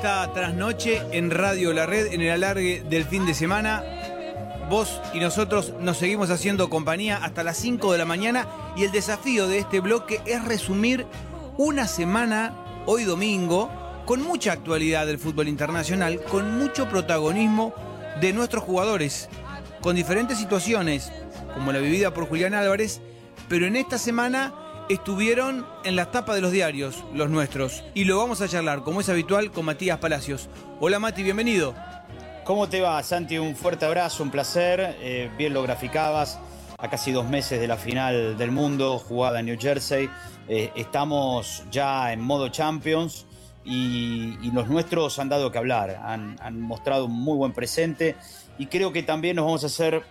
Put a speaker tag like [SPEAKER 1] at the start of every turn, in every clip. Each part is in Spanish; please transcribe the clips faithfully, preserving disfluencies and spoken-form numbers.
[SPEAKER 1] Esta trasnoche en Radio La Red, en el alargue del fin de semana, vos y nosotros nos seguimos haciendo compañía hasta las cinco de la mañana y el desafío de este bloque es resumir una semana, hoy domingo, con mucha actualidad del fútbol internacional, con mucho protagonismo de nuestros jugadores, con diferentes situaciones, como la vivida por Julián Álvarez, pero en esta semana estuvieron en las tapas de los diarios, los nuestros, y lo vamos a charlar, como es habitual, con Matías Palacios. Hola Mati, bienvenido.
[SPEAKER 2] ¿Cómo te va, Santi? Un fuerte abrazo, un placer. Eh, bien lo graficabas, a casi dos meses de la final del mundo, jugada en New Jersey. Eh, estamos ya en modo Champions y, y los nuestros han dado que hablar, han, han mostrado un muy buen presente y creo que también nos vamos a hacer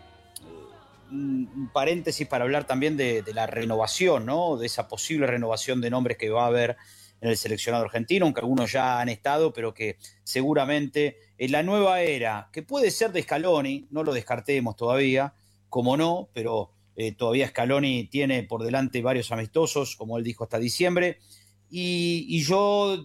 [SPEAKER 2] un paréntesis para hablar también de, de la renovación, ¿no? De esa posible renovación de nombres que va a haber en el seleccionado argentino, aunque algunos ya han estado, pero que seguramente en la nueva era, que puede ser de Scaloni, no lo descartemos todavía, como no, pero eh, todavía Scaloni tiene por delante varios amistosos, como él dijo, hasta diciembre, y, y yo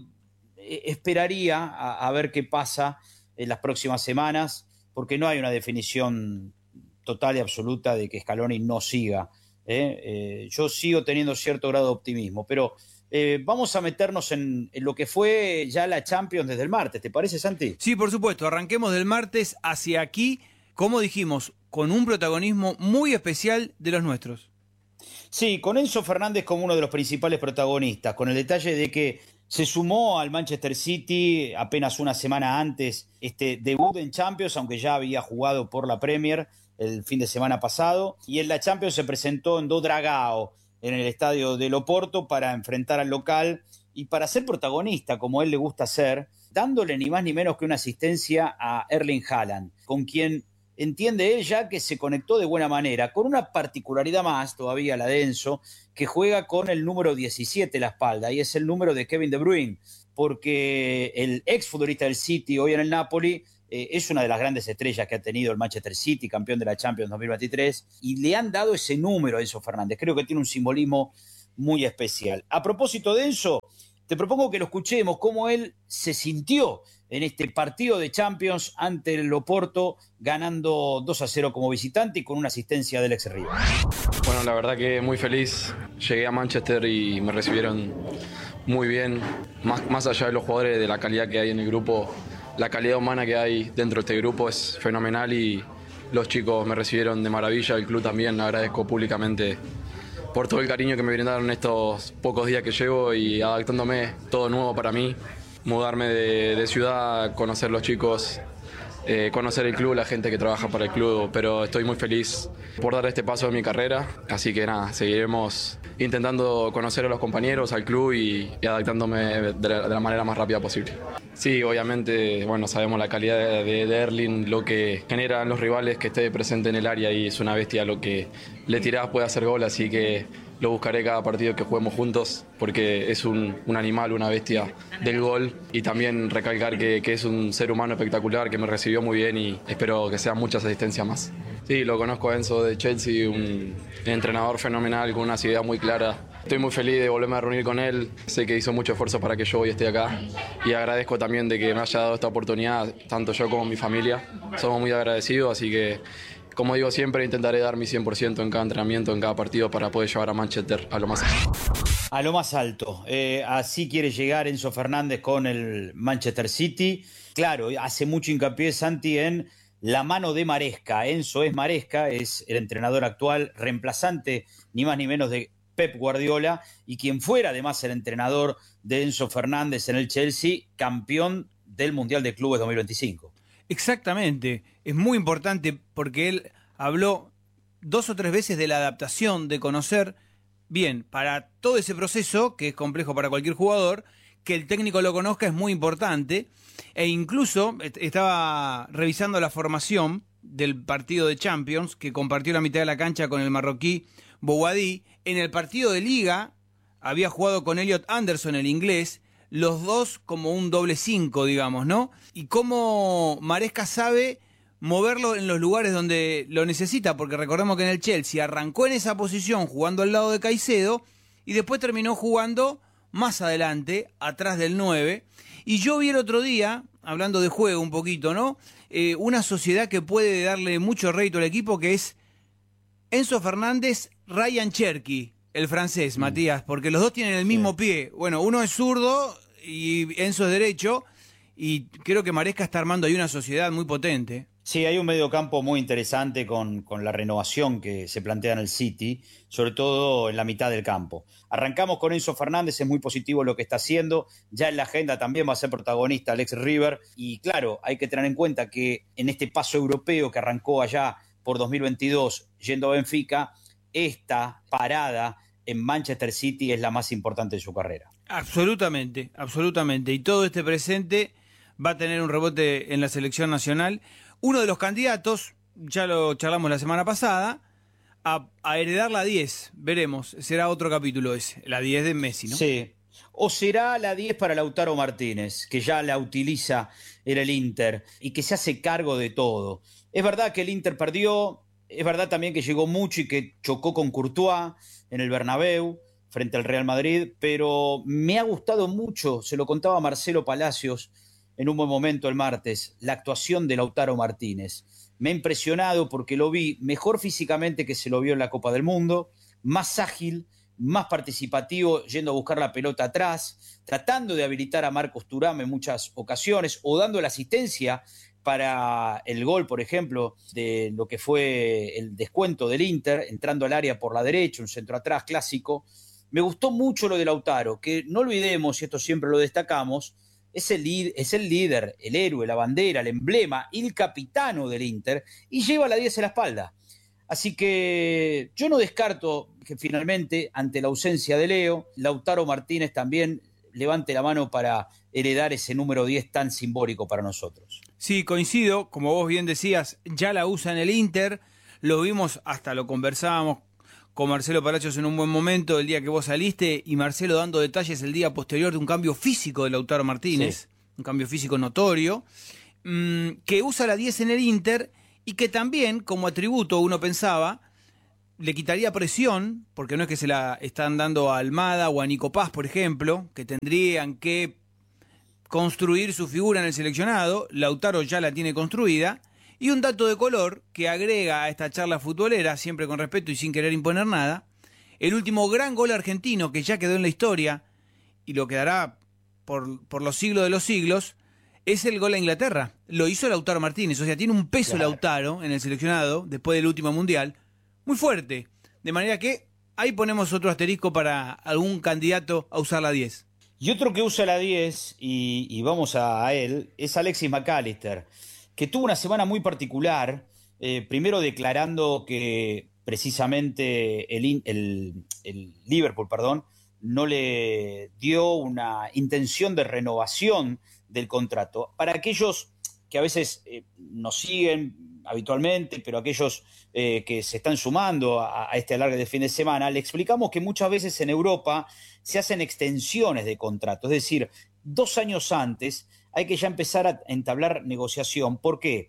[SPEAKER 2] esperaría a, a ver qué pasa en las próximas semanas, porque no hay una definición total y absoluta de que Scaloni no siga. ¿eh? Eh, yo sigo teniendo cierto grado de optimismo, pero eh, vamos a meternos en, en lo que fue ya la Champions desde el martes. ¿Te parece, Santi?
[SPEAKER 1] Sí, por supuesto. Arranquemos del martes hacia aquí, como dijimos, con un protagonismo muy especial de los nuestros.
[SPEAKER 2] Sí, con Enzo Fernández como uno de los principales protagonistas, con el detalle de que se sumó al Manchester City apenas una semana antes este debut en Champions, aunque ya había jugado por la Premier el fin de semana pasado, y en la Champions se presentó en Do Dragao, en el estadio del Oporto, para enfrentar al local y para ser protagonista, como él le gusta ser, dándole ni más ni menos que una asistencia a Erling Haaland, con quien entiende él ya que se conectó de buena manera, con una particularidad más, todavía la de Enzo, que juega con el número diecisiete en la espalda, y es el número de Kevin De Bruyne, porque el exfutbolista del City, hoy en el Napoli, eh, es una de las grandes estrellas que ha tenido el Manchester City, campeón de la Champions dos mil veintitrés, y le han dado ese número a Enzo Fernández. Creo que tiene un simbolismo muy especial. A propósito de Enzo, te propongo que lo escuchemos, cómo él se sintió en este partido de Champions ante el Oporto, ganando dos a cero como visitante y con una asistencia del ex rival.
[SPEAKER 3] Bueno, la verdad que muy feliz. Llegué a Manchester y me recibieron muy bien. Más, más allá de los jugadores, de la calidad que hay en el grupo, la calidad humana que hay dentro de este grupo es fenomenal y los chicos me recibieron de maravilla. El club también, agradezco públicamente por todo el cariño que me brindaron estos pocos días que llevo y adaptándome, todo nuevo para mí. Mudarme de, de ciudad, conocer los chicos, eh, conocer el club, la gente que trabaja para el club, pero estoy muy feliz por dar este paso en mi carrera, así que nada, seguiremos intentando conocer a los compañeros, al club y, y adaptándome de la, de la manera más rápida posible. Sí, obviamente, bueno, sabemos la calidad de, de, de Erling, lo que generan los rivales, que esté presente en el área y es una bestia, lo que le tirás puede hacer gol, así que lo buscaré cada partido que juguemos juntos porque es un, un animal, una bestia del gol, y también recalcar que, que es un ser humano espectacular que me recibió muy bien y espero que sean muchas asistencias más. Sí, lo conozco a Enzo de Chelsea, un entrenador fenomenal con unas ideas muy claras. Estoy muy feliz de volverme a reunir con él, sé que hizo mucho esfuerzo para que yo hoy esté acá y agradezco también de que me haya dado esta oportunidad, tanto yo como mi familia. Somos muy agradecidos, así que como digo siempre, intentaré dar mi cien por ciento en cada entrenamiento, en cada partido para poder llevar a Manchester a lo más alto.
[SPEAKER 2] A lo más alto. Eh, así quiere llegar Enzo Fernández con el Manchester City. Claro, hace mucho hincapié Santi en la mano de Maresca. Enzo es Maresca, es el entrenador actual, reemplazante ni más ni menos de Pep Guardiola, y quien fuera además el entrenador de Enzo Fernández en el Chelsea, campeón del Mundial de Clubes dos mil veinticinco.
[SPEAKER 1] Exactamente, es muy importante porque él habló dos o tres veces de la adaptación, de conocer bien, para todo ese proceso, que es complejo para cualquier jugador, que el técnico lo conozca es muy importante, e incluso estaba revisando la formación del partido de Champions, que compartió la mitad de la cancha con el marroquí Bouhaddi. En el partido de Liga había jugado con Elliot Anderson, el inglés, los dos como un doble cinco, digamos, ¿no? Y cómo Maresca sabe moverlo en los lugares donde lo necesita, porque recordemos que en el Chelsea arrancó en esa posición jugando al lado de Caicedo y después terminó jugando más adelante, atrás del nueve. Y yo vi el otro día, hablando de juego un poquito, ¿no? Eh, una sociedad que puede darle mucho rédito al equipo, que es Enzo Fernández, Ryan Cherki, el francés, mm. Matías, porque los dos tienen el mismo sí. pie. Bueno, uno es zurdo y Enzo es derecho, y creo que Maresca está armando ahí una sociedad muy potente.
[SPEAKER 2] Sí, hay un mediocampo muy interesante con, con la renovación que se plantea en el City, sobre todo en la mitad del campo. Arrancamos con Enzo Fernández, es muy positivo lo que está haciendo. Ya en la agenda también va a ser protagonista Alex River. Y claro, hay que tener en cuenta que en este paso europeo que arrancó allá por dos mil veintidós yendo a Benfica, esta parada en Manchester City es la más importante de su carrera.
[SPEAKER 1] Absolutamente, absolutamente. Y todo este presente va a tener un rebote en la selección nacional. Uno de los candidatos, ya lo charlamos la semana pasada, a, a heredar la diez. Veremos, será otro capítulo ese, la diez de Messi, ¿no?
[SPEAKER 2] Sí. O será la diez para Lautaro Martínez, que ya la utiliza en el Inter y que se hace cargo de todo. Es verdad que el Inter perdió, es verdad también que llegó mucho y que chocó con Courtois en el Bernabéu frente al Real Madrid, pero me ha gustado mucho, se lo contaba Marcelo Palacios en un buen momento el martes, la actuación de Lautaro Martínez. Me ha impresionado porque lo vi mejor físicamente que se lo vio en la Copa del Mundo, más ágil, más participativo, yendo a buscar la pelota atrás, tratando de habilitar a Marcos Thuram en muchas ocasiones, o dando la asistencia para el gol, por ejemplo, de lo que fue el descuento del Inter, entrando al área por la derecha, un centro atrás clásico. Me gustó mucho lo de Lautaro, que no olvidemos, y esto siempre lo destacamos, Es el, es el líder, el héroe, la bandera, el emblema, el capitano del Inter, y lleva la diez en la espalda. Así que yo no descarto que finalmente, ante la ausencia de Leo, Lautaro Martínez también levante la mano para heredar ese número diez tan simbólico para nosotros.
[SPEAKER 1] Sí, coincido, como vos bien decías, ya la usa en el Inter, lo vimos, hasta lo conversábamos con Marcelo Palacios en un buen momento el día que vos saliste, y Marcelo dando detalles el día posterior de un cambio físico de Lautaro Martínez, sí. un cambio físico notorio, mmm, que usa la diez en el Inter y que también, como atributo, uno pensaba, le quitaría presión, porque no es que se la están dando a Almada o a Nico Paz, por ejemplo, que tendrían que construir su figura en el seleccionado. Lautaro ya la tiene construida. Y un dato de color que agrega a esta charla futbolera, siempre con respeto y sin querer imponer nada, el último gran gol argentino que ya quedó en la historia y lo quedará por, por los siglos de los siglos, es el gol a Inglaterra. Lo hizo Lautaro Martínez, o sea, tiene un peso claro. Lautaro en el seleccionado después del último mundial muy fuerte, de manera que ahí ponemos otro asterisco para algún candidato a usar la diez.
[SPEAKER 2] Y otro que usa la diez, y, y vamos a, a él, es Alexis McAllister, que tuvo una semana muy particular, eh, primero declarando que precisamente el, el, el Liverpool, perdón, no le dio una intención de renovación del contrato. Para aquellos que a veces eh, nos siguen habitualmente, pero aquellos eh, que se están sumando a, a este alargue de fin de semana, le explicamos que muchas veces en Europa se hacen extensiones de contrato, es decir, dos años antes hay que ya empezar a entablar negociación. ¿Por qué?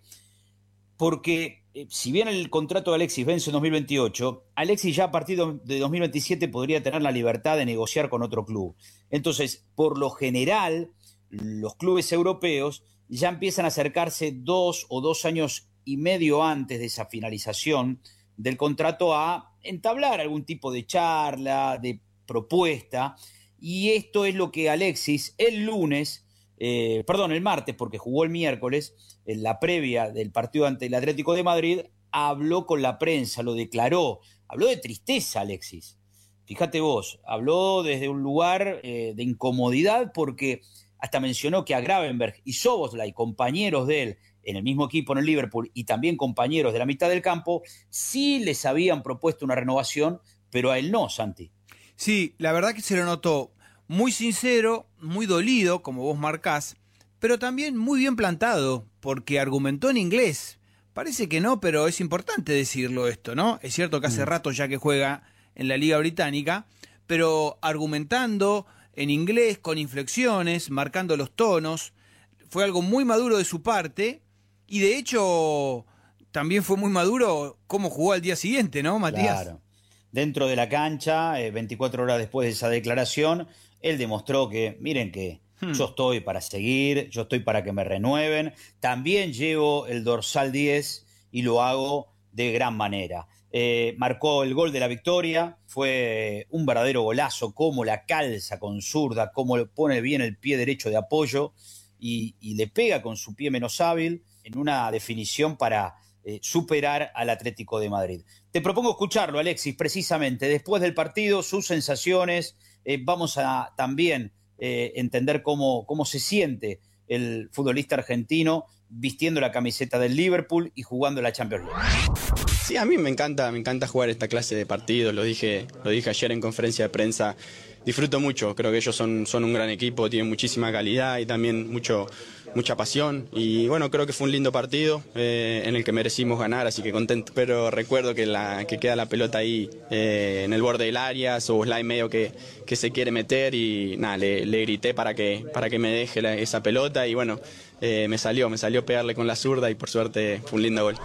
[SPEAKER 2] Porque eh, si bien el contrato de Alexis vence en dos mil veintiocho, Alexis ya a partir de dos mil veintisiete podría tener la libertad de negociar con otro club. Entonces, por lo general, los clubes europeos ya empiezan a acercarse dos o dos años y medio antes de esa finalización del contrato a entablar algún tipo de charla, de propuesta, y esto es lo que Alexis el lunes, eh, perdón, el martes, porque jugó el miércoles, en la previa del partido ante el Atlético de Madrid, habló con la prensa, lo declaró, habló de tristeza Alexis, fíjate vos, habló desde un lugar eh, de incomodidad, porque hasta mencionó que a Gravenberch y Szoboszlai, compañeros de él en el mismo equipo en el Liverpool y también compañeros de la mitad del campo, sí les habían propuesto una renovación, pero a él no, Santi.
[SPEAKER 1] Sí, la verdad que se lo notó muy sincero, muy dolido, como vos marcás, pero también muy bien plantado, porque argumentó en inglés. Parece que no, pero es importante decirlo esto, ¿no? Es cierto que hace mm. rato ya que juega en la Liga Británica, pero argumentando en inglés, con inflexiones, marcando los tonos, fue algo muy maduro de su parte, y de hecho también fue muy maduro cómo jugó al día siguiente, ¿no, Matías?
[SPEAKER 2] Claro. Dentro de la cancha, eh, veinticuatro horas después de esa declaración, Él demostró que, miren que hmm. yo estoy para seguir, yo estoy para que me renueven. También llevo el dorsal diez y lo hago de gran manera. Eh, marcó el gol de la victoria, fue un verdadero golazo, cómo la calza con zurda, cómo le pone bien el pie derecho de apoyo y, y le pega con su pie menos hábil en una definición para eh, superar al Atlético de Madrid. Te propongo escucharlo, Alexis, precisamente después del partido, sus sensaciones. Eh, vamos a también eh, entender cómo, cómo se siente el futbolista argentino vistiendo la camiseta del Liverpool y jugando la Champions League.
[SPEAKER 4] Sí, a mí me encanta, me encanta jugar esta clase de partidos, lo dije, lo dije ayer en conferencia de prensa, disfruto mucho, creo que ellos son, son un gran equipo, tienen muchísima calidad y también mucho, mucha pasión y bueno, creo que fue un lindo partido eh, en el que merecimos ganar, así que contento, pero recuerdo que, la, que queda la pelota ahí eh, en el borde del área, Szoboszlai medio que, que se quiere meter y nada, le, le grité para que, para que me deje la, esa pelota y bueno, eh, me salió, me salió pegarle con la zurda y por suerte fue un lindo gol.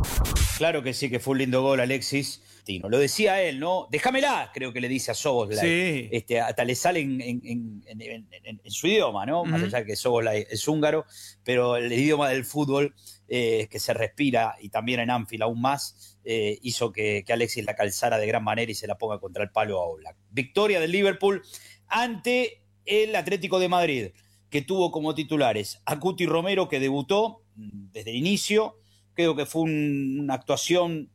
[SPEAKER 2] Claro que sí, que fue un lindo gol, Alexis. Lo decía él, ¿no? Déjamela, creo que le dice a Szoboszlai. Sí. Este, hasta le sale en, en, en, en, en, en su idioma, ¿no? Uh-huh. Más allá de que Szoboszlai es húngaro, pero el idioma del fútbol eh, que se respira, y también en Anfield aún más, eh, hizo que, que Alexis la calzara de gran manera y se la ponga contra el palo a Oblak. Victoria del Liverpool ante el Atlético de Madrid, que tuvo como titulares a Cuti Romero, que debutó desde el inicio. Creo que fue un, una actuación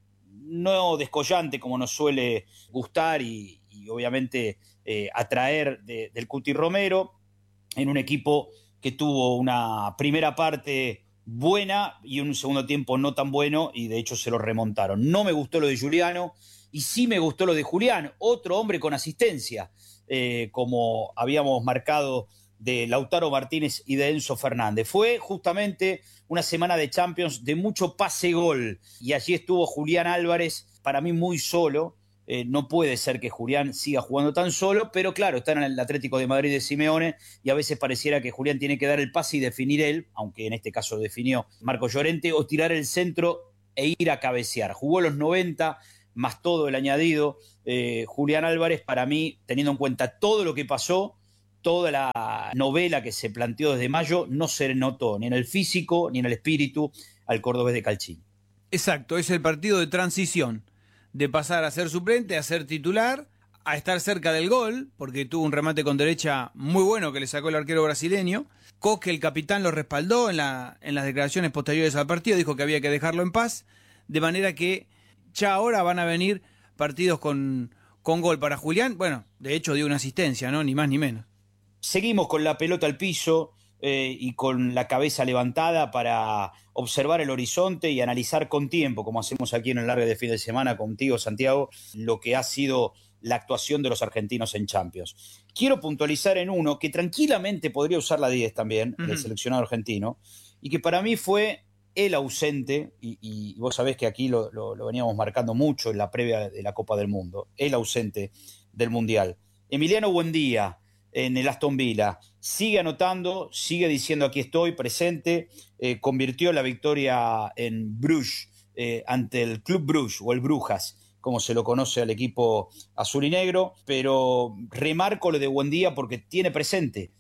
[SPEAKER 2] no descollante como nos suele gustar y, y obviamente eh, atraer de, del Cuti Romero en un equipo que tuvo una primera parte buena y un segundo tiempo no tan bueno y de hecho se lo remontaron. No me gustó lo de Giuliano y sí me gustó lo de Julián, otro hombre con asistencia, eh, como habíamos marcado de Lautaro Martínez y de Enzo Fernández. Fue justamente una semana de Champions de mucho pase-gol y allí estuvo Julián Álvarez, para mí muy solo. Eh, no puede ser que Julián siga jugando tan solo, pero claro, está en el Atlético de Madrid de Simeone y a veces pareciera que Julián tiene que dar el pase y definir él, aunque en este caso definió Marco Llorente, o tirar el centro e ir a cabecear. Jugó los noventa más todo el añadido. Eh, Julián Álvarez, para mí, teniendo en cuenta todo lo que pasó, toda la novela que se planteó desde mayo, no se notó ni en el físico ni en el espíritu al cordobés de Calchín.
[SPEAKER 1] Exacto, es el partido de transición, de pasar a ser suplente, a ser titular, a estar cerca del gol, porque tuvo un remate con derecha muy bueno que le sacó el arquero brasileño. Coque, el capitán, lo respaldó en, la, en las declaraciones posteriores al partido, dijo que había que dejarlo en paz, de manera que ya ahora van a venir partidos con, con gol para Julián. Bueno, de hecho dio una asistencia, ¿no? Ni más ni menos.
[SPEAKER 2] Seguimos con la pelota al piso eh, y con la cabeza levantada para observar el horizonte y analizar con tiempo, como hacemos aquí en el largo de fin de semana contigo, Santiago, lo que ha sido la actuación de los argentinos en Champions. Quiero puntualizar en uno que tranquilamente podría usar la diez también, uh-huh. el seleccionado argentino, y que para mí fue el ausente, y, y vos sabés que aquí lo, lo, lo veníamos marcando mucho en la previa de la Copa del Mundo, el ausente del Mundial. Emiliano Buendía, en el Aston Villa, sigue anotando, sigue diciendo aquí estoy, presente, eh, convirtió la victoria en Bruges, eh, ante el Club Bruges, o el Brujas, como se lo conoce al equipo azul y negro, pero remarco lo de Buendía porque tiene presente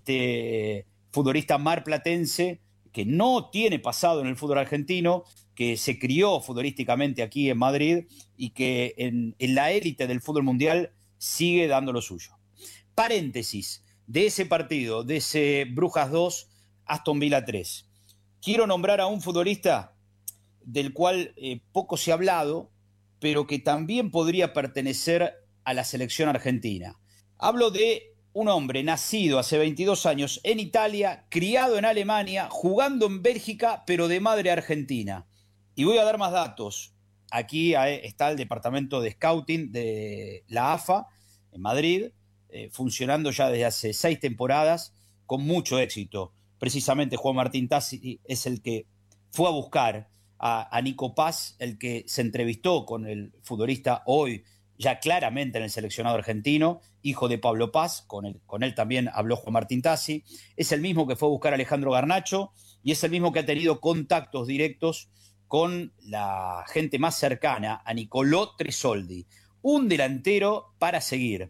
[SPEAKER 2] este eh, futbolista marplatense que no tiene pasado en el fútbol argentino, que se crió futbolísticamente aquí en Madrid y que en, en la élite del fútbol mundial sigue dando lo suyo. Paréntesis de ese partido, de ese Brujas dos, Aston Villa tres. Quiero nombrar a un futbolista del cual eh, poco se ha hablado, pero que también podría pertenecer a la selección argentina. Hablo de un hombre nacido hace veintidós años en Italia, criado en Alemania, jugando en Bélgica, pero de madre argentina. Y voy a dar más datos. Aquí está el departamento de scouting de la A F A en Madrid, eh, funcionando ya desde hace seis temporadas, con mucho éxito. Precisamente Juan Martín Tassi es el que fue a buscar a, a Nico Paz, el que se entrevistó con el futbolista hoy, ya claramente en el seleccionado argentino, hijo de Pablo Paz, con él, con él también habló Juan Martín Tassi. Es el mismo que fue a buscar a Alejandro Garnacho y es el mismo que ha tenido contactos directos con la gente más cercana a Nicolò Tresoldi, un delantero para seguir.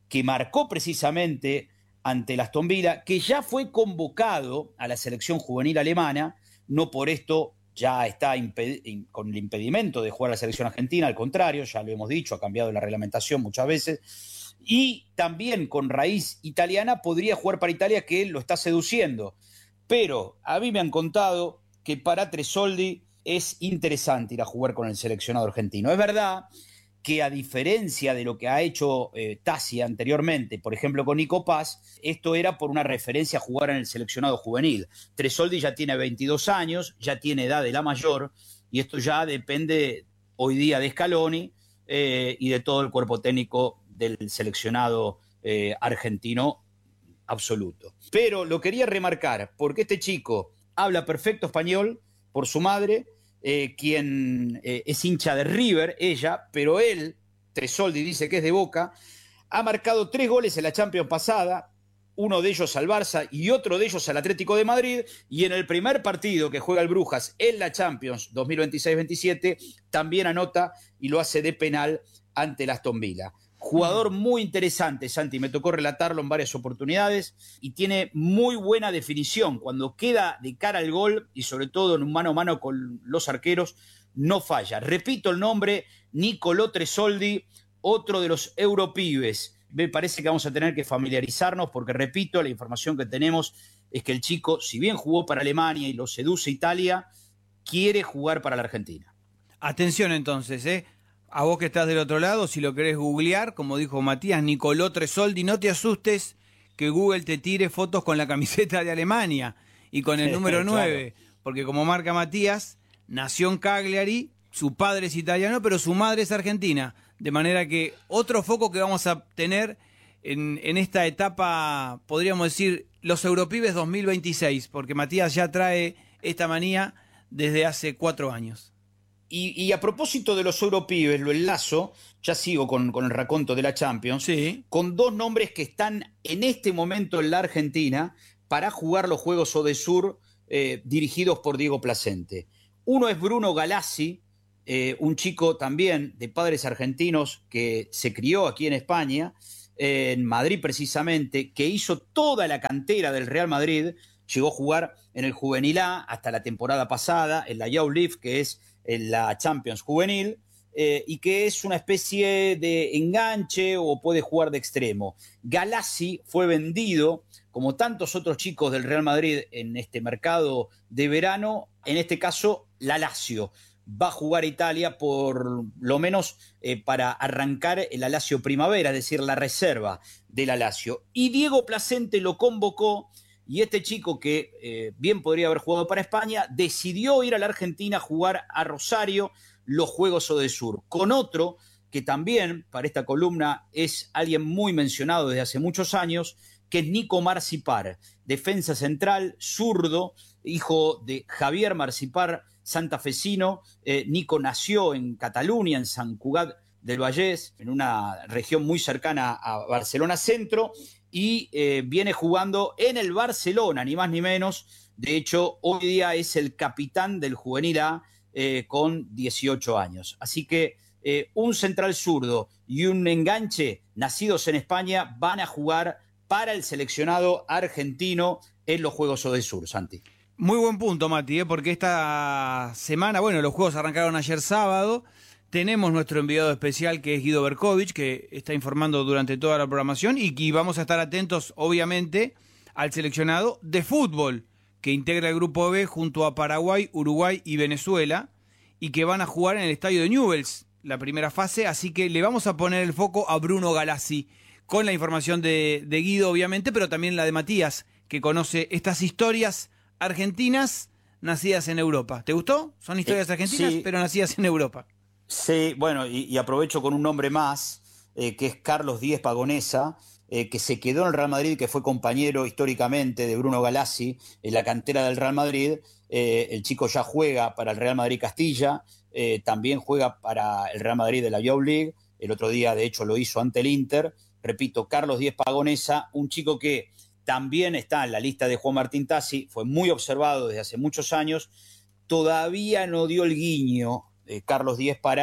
[SPEAKER 2] que marcó precisamente ante el Aston Villa, que ya fue convocado a la selección juvenil alemana, no por esto ya está imped- con el impedimento de jugar a la selección argentina, al contrario, ya lo hemos dicho, ha cambiado la reglamentación muchas veces, y también con raíz italiana podría jugar para Italia, que lo está seduciendo. Pero a mí me han contado que para Tresoldi es interesante ir a jugar con el seleccionado argentino. Es verdad que a diferencia de lo que ha hecho eh, Tassi anteriormente, por ejemplo con Nico Paz, esto era por una referencia a jugar en el seleccionado juvenil. Tresoldi ya tiene veintidós años, ya tiene edad de la mayor, y esto ya depende hoy día de Scaloni eh, y de todo el cuerpo técnico del seleccionado eh, argentino absoluto. Pero lo quería remarcar, porque este chico habla perfecto español por su madre, Eh, quien eh, es hincha de River, ella, pero él, Tresoldi dice que es de Boca, ha marcado tres goles en la Champions pasada, uno de ellos al Barça y otro de ellos al Atlético de Madrid, y en el primer partido que juega el Brujas en la Champions dos mil veintiséis veintisiete también anota y lo hace de penal ante el Aston Villa. Jugador muy interesante, Santi, me tocó relatarlo en varias oportunidades y tiene muy buena definición. Cuando queda de cara al gol y sobre todo en un mano a mano con los arqueros, no falla. Repito el nombre, Nicolò Tresoldi, otro de los europibes. Me parece que vamos a tener que familiarizarnos porque, repito, la información que tenemos es que el chico, si bien jugó para Alemania y lo seduce Italia, quiere jugar para la Argentina.
[SPEAKER 1] Atención entonces, ¿eh? A vos que estás del otro lado, si lo querés googlear, como dijo Matías, Nicolò Tresoldi, no te asustes que Google te tire fotos con la camiseta de Alemania y con el número nueve, claro. Porque como marca Matías, nació en Cagliari, su padre es italiano, pero su madre es argentina, de manera que otro foco que vamos a tener en, en esta etapa, podríamos decir, los Europibes dos mil veintiséis, porque Matías ya trae esta manía desde hace cuatro años.
[SPEAKER 2] Y, y a propósito de los Europibes, lo enlazo, ya sigo con, con el raconto de la Champions,
[SPEAKER 1] sí.
[SPEAKER 2] Con dos nombres que están en este momento en la Argentina para jugar los Juegos Odesur eh, dirigidos por Diego Placente. Uno es Bruno Galassi, eh, un chico también de padres argentinos que se crió aquí en España, eh, en Madrid precisamente, que hizo toda la cantera del Real Madrid, llegó a jugar en el Juvenil A hasta la temporada pasada, en la Youth League, que es en la Champions juvenil, eh, y que es una especie de enganche o puede jugar de extremo. Galassi fue vendido, como tantos otros chicos del Real Madrid en este mercado de verano, en este caso la Lazio. Va a jugar Italia por lo menos eh, para arrancar el Lazio Primavera, es decir, la reserva de la Lazio. Y Diego Placente lo convocó. Y este chico que eh, bien podría haber jugado para España, decidió ir a la Argentina a jugar a Rosario los Juegos Odesur, con otro que también para esta columna es alguien muy mencionado desde hace muchos años, que es Nico Marcipar, defensa central, zurdo, hijo de Javier Marcipar, santafesino. Eh, Nico nació en Cataluña, en Sant Cugat del Vallès, en una región muy cercana a Barcelona Centro, y eh, viene jugando en el Barcelona, ni más ni menos. De hecho, hoy día es el capitán del Juvenil A eh, con dieciocho años. Así que eh, un central zurdo y un enganche nacidos en España van a jugar para el seleccionado argentino en los Juegos Odesur, Santi.
[SPEAKER 1] Muy buen punto, Mati, ¿eh? Porque esta semana, bueno, los Juegos arrancaron ayer sábado. Tenemos nuestro enviado especial que es Guido Berkovich, que está informando durante toda la programación y que vamos a estar atentos, obviamente, al seleccionado de fútbol que integra el Grupo B junto a Paraguay, Uruguay y Venezuela y que van a jugar en el estadio de Newell's, la primera fase, así que le vamos a poner el foco a Bruno Galassi con la información de, de Guido, obviamente, pero también la de Matías, que conoce estas historias argentinas nacidas en Europa. ¿Te gustó? Son historias
[SPEAKER 2] eh,
[SPEAKER 1] argentinas,
[SPEAKER 2] sí.
[SPEAKER 1] pero nacidas en Europa.
[SPEAKER 2] Sí, bueno, y, y aprovecho con un nombre más, eh, que es Carlos Díez Pagonesa, eh, que se quedó en el Real Madrid, que fue compañero históricamente de Bruno Galassi en la cantera del Real Madrid. Eh, el chico ya juega para el Real Madrid Castilla, eh, también juega para el Real Madrid de la Youth League. El otro día, de hecho, lo hizo ante el Inter. Repito, Carlos Díez Pagonesa, un chico que también está en la lista de Juan Martín Tassi, fue muy observado desde hace muchos años, todavía no dio el guiño eh, Carlos Díez para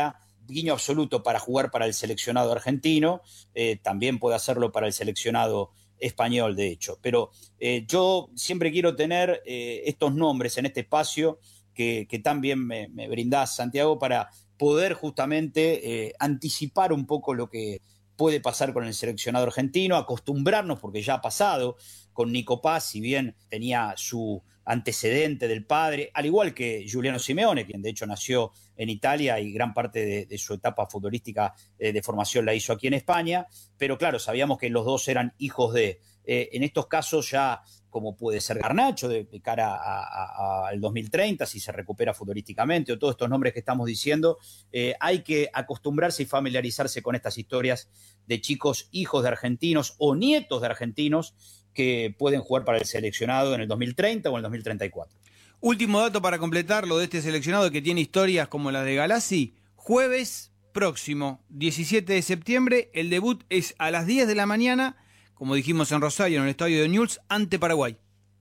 [SPEAKER 2] guiño absoluto para jugar para el seleccionado argentino, eh, también puede hacerlo para el seleccionado español, de hecho. Pero eh, yo siempre quiero tener eh, estos nombres en este espacio que, que también me, me brindás, Santiago, para poder justamente eh, anticipar un poco lo que puede pasar con el seleccionado argentino, acostumbrarnos, porque ya ha pasado con Nico Paz, si bien tenía su antecedente del padre, al igual que Giuliano Simeone, quien de hecho nació en Italia y gran parte de, de su etapa futbolística eh, de formación la hizo aquí en España, pero claro, sabíamos que los dos eran hijos de... Eh, en estos casos ya, como puede ser Garnacho, de, de cara al dos mil treinta, si se recupera futbolísticamente, o todos estos nombres que estamos diciendo, eh, hay que acostumbrarse y familiarizarse con estas historias de chicos hijos de argentinos o nietos de argentinos que pueden jugar para el seleccionado en el dos mil treinta o en el dos mil treinta y cuatro.
[SPEAKER 1] Último dato para completar lo de este seleccionado que tiene historias como las de Galassi. Jueves próximo, diecisiete de septiembre, el debut es a las diez de la mañana, como dijimos en Rosario, en el estadio de Newell's, ante Paraguay.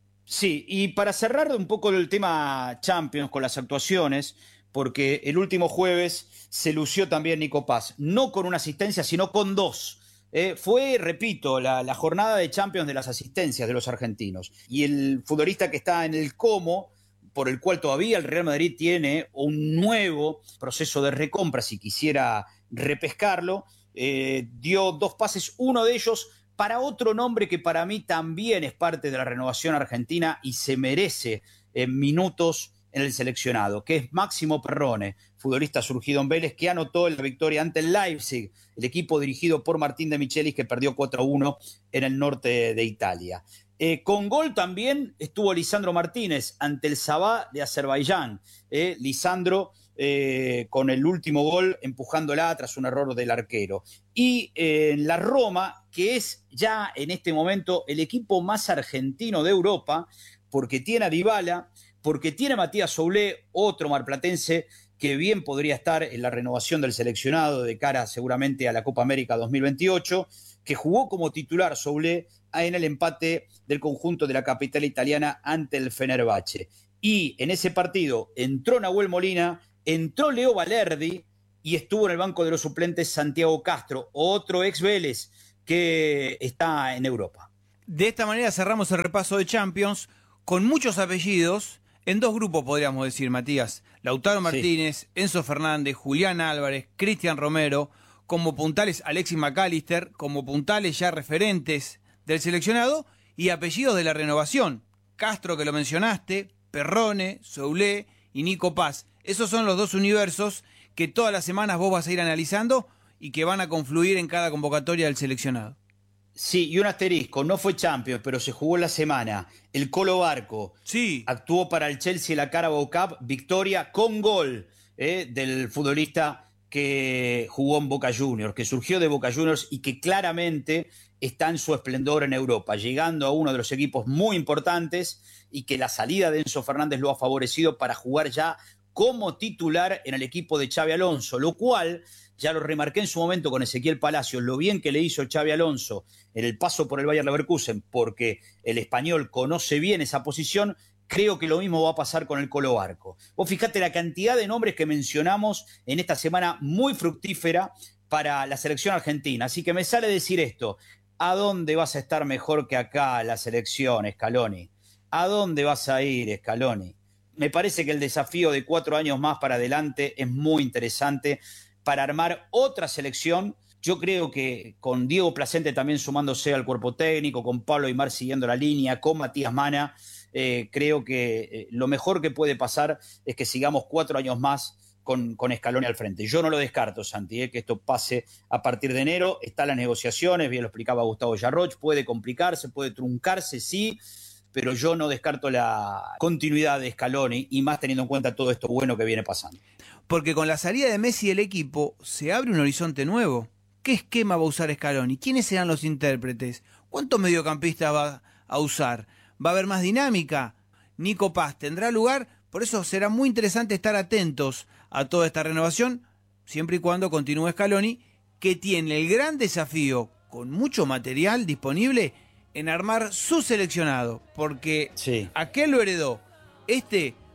[SPEAKER 2] Sí, y para cerrar un poco el tema Champions con las actuaciones, porque el último jueves se lució también Nico Paz, no con una asistencia, sino con dos. Eh, fue, repito, la, la jornada de Champions de las asistencias de los argentinos. Y el futbolista que está en el Como, por el cual todavía el Real Madrid tiene un nuevo proceso de recompra, si quisiera repescarlo, eh, dio dos pases, uno de ellos para otro nombre que para mí también es parte de la renovación argentina y se merece eh, minutos en el seleccionado, que es Máximo Perrone, futbolista surgido en Vélez, que anotó la victoria ante el Leipzig, el equipo dirigido por Martín de Michelis, que perdió cuatro a uno en el norte de Italia. Eh, con gol también estuvo Lisandro Martínez ante el Sabah de Azerbaiyán. Eh, Lisandro eh, con el último gol empujándola tras un error del arquero. Y eh, en la Roma, que es ya en este momento el equipo más argentino de Europa, porque tiene a Dybala, porque tiene a Matías Soulé, otro marplatense que bien podría estar en la renovación del seleccionado de cara seguramente a la Copa América dos mil veintiocho, que jugó como titular Soulé en el empate del conjunto de la capital italiana ante el Fenerbahce. Y en ese partido entró Nahuel Molina, entró Leo Valerdi y estuvo en el banco de los suplentes Santiago Castro, otro ex Vélez que está en Europa.
[SPEAKER 1] De esta manera cerramos el repaso de Champions con muchos apellidos, en dos grupos podríamos decir, Matías. Lautaro Martínez, sí. Enzo Fernández, Julián Álvarez, Cristian Romero, como puntales Alexis McAllister, como puntales ya referentes del seleccionado y apellidos de la renovación. Castro, que lo mencionaste, Perrone, Soulé y Nico Paz. Esos son los dos universos que todas las semanas vos vas a ir analizando y que van a confluir en cada convocatoria del seleccionado.
[SPEAKER 2] Sí, y un asterisco, no fue Champions, pero se jugó en la semana. El Colo Barco
[SPEAKER 1] sí.
[SPEAKER 2] actuó para el Chelsea la Carabao Cup, victoria con gol eh, del futbolista que jugó en Boca Juniors, que surgió de Boca Juniors y que claramente está en su esplendor en Europa, llegando a uno de los equipos muy importantes y que la salida de Enzo Fernández lo ha favorecido para jugar ya como titular en el equipo de Xabi Alonso, lo cual ya lo remarqué en su momento con Ezequiel Palacios, lo bien que le hizo Xabi Alonso en el paso por el Bayer Leverkusen, porque el español conoce bien esa posición. Creo que lo mismo va a pasar con el Colo Barco. Vos fijate la cantidad de nombres que mencionamos en esta semana muy fructífera para la selección argentina. Así que me sale decir esto: ¿a dónde vas a estar mejor que acá la selección, Scaloni? ¿A dónde vas a ir, Scaloni? Me parece que el desafío de cuatro años más para adelante es muy interesante para armar otra selección. Yo creo que con Diego Placente también sumándose al cuerpo técnico, con Pablo Aimar siguiendo la línea, con Matías Mana, eh, creo que eh, lo mejor que puede pasar es que sigamos cuatro años más con, con Scaloni al frente. Yo no lo descarto, Santi, eh, que esto pase a partir de enero. Están las negociaciones, bien lo explicaba Gustavo Yarroch, puede complicarse, puede truncarse, sí, pero yo no descarto la continuidad de Scaloni y más teniendo en cuenta todo esto bueno que viene pasando.
[SPEAKER 1] Porque con la salida de Messi del equipo se abre un horizonte nuevo. ¿Qué esquema va a usar Scaloni? ¿Quiénes serán los intérpretes? ¿Cuántos mediocampistas va a usar? ¿Va a haber más dinámica? ¿Nico Paz tendrá lugar? Por eso será muy interesante estar atentos a toda esta renovación, siempre y cuando continúe Scaloni, que tiene el gran desafío, con mucho material disponible, en armar su seleccionado. Porque
[SPEAKER 2] sí.
[SPEAKER 1] aquel lo heredó. Este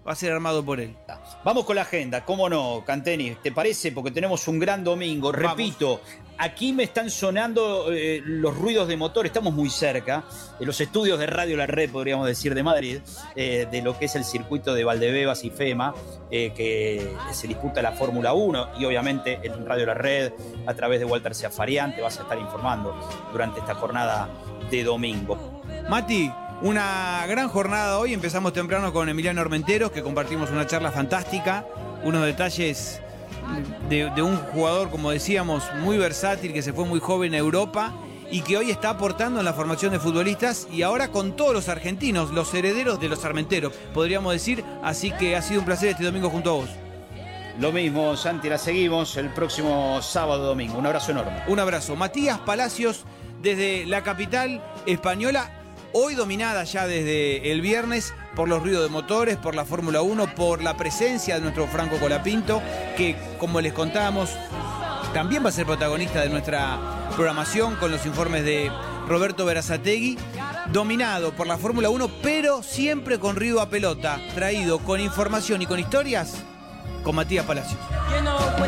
[SPEAKER 1] va a ser armado por él.
[SPEAKER 2] Vamos con la agenda, cómo no, Canteni, ¿te parece? Porque tenemos un gran domingo. Repito, aquí me están sonando eh, los ruidos de motor, estamos muy cerca, de los estudios de Radio La Red, podríamos decir, de Madrid, eh, de lo que es el circuito de Valdebebas y FEMA, eh, que se disputa la Fórmula uno, y obviamente en Radio La Red, a través de Walter Seafarian, te vas a estar informando durante esta jornada de domingo.
[SPEAKER 1] Mati, una gran jornada hoy. Empezamos temprano con Emiliano Armenteros, que compartimos una charla fantástica, unos detalles de, de un jugador, como decíamos, muy versátil, que se fue muy joven a Europa y que hoy está aportando en la formación de futbolistas, y ahora con todos los argentinos, los herederos de los Armenteros, podríamos decir. Así que ha sido un placer este domingo junto a vos.
[SPEAKER 2] Lo mismo, Santi, la seguimos el próximo sábado domingo. Un abrazo enorme.
[SPEAKER 1] Un abrazo. Matías Palacios, desde la capital española, hoy dominada ya desde el viernes por los ruidos de motores, por la Fórmula uno, por la presencia de nuestro Franco Colapinto, que, como les contábamos, también va a ser protagonista de nuestra programación con los informes de Roberto Berazategui. Dominado por la Fórmula uno, pero siempre con ruido a pelota, traído con información y con historias, con Matías Palacios.